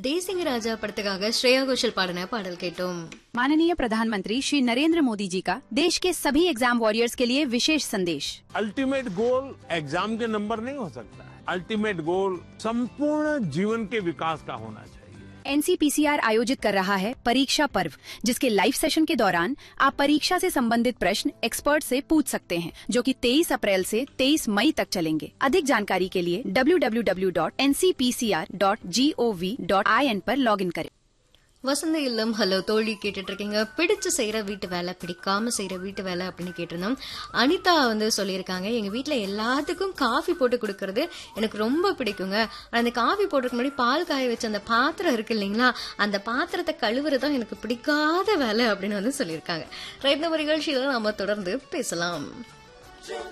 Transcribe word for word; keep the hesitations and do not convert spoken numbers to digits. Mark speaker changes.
Speaker 1: தேசிங்க ராஜா படத்துக்காக ஸ்ரேயா கோஷல் பாடின பாடல் கேட்டோம்.
Speaker 2: माननीय प्रधानमंत्री श्री नरेंद्र मोदी जी का देश के सभी एग्जाम वॉरियर्स के लिए विशेष संदेश।
Speaker 3: अल्टीमेट गोल एग्जाम के नंबर नहीं हो सकता है। अल्टीमेट गोल संपूर्ण जीवन के विकास का होना चाहिए।
Speaker 2: एनसीपीसीआर आयोजित कर रहा है परीक्षा पर्व, जिसके लाइव सेशन के दौरान आप परीक्षा से संबंधित प्रश्न एक्सपर्ट से पूछ सकते हैं, जो कि तेईस अप्रैल से तेईस मई तक चलेंगे। अधिक जानकारी के लिए W W W dot N C P C R dot G O V dot I N पर लॉग इन करें।
Speaker 1: வசந்த இல்லம் ஹலோ தோழி கேட்டுட்டு இருக்கீங்க. பிடிச்சு செய்யற வீட்டு வேலை, பிடிக்காம செய்யற வீட்டு வேலை அப்படின்னு கேட்டிருந்தோம். அனிதா வந்து சொல்லியிருக்காங்க, எங்க வீட்டுல எல்லாத்துக்கும் காஃபி போட்டு கொடுக்கறது எனக்கு ரொம்ப பிடிக்குங்க. அந்த காஃபி போடுறதுக்கு முன்னாடி பால் காய வச்ச அந்த பாத்திரம் இருக்கு இல்லைங்களா, அந்த பாத்திரத்தை கழுவுறதுதான் எனக்கு பிடிக்காத வேலை அப்படின்னு வந்து சொல்லியிருக்காங்க. ரைட், நம்ம நிகழ்ச்சியில நாம தொடர்ந்து பேசலாம்.